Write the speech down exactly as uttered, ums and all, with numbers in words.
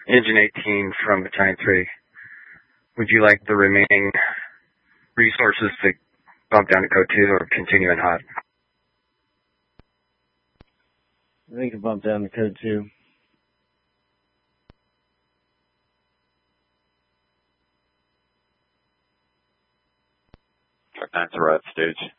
Engine eighteen from Battalion three. Would you like the remaining resources to bump down to code two or continue in hot? I think you bump down to code two. Truck nine's arrived stage.